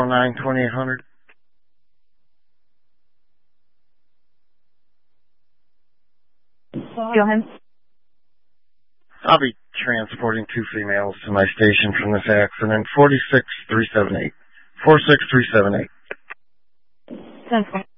609-2800. Go ahead. I'll be transporting 2 females to my station from this accident. 46378. 46378. That's fine.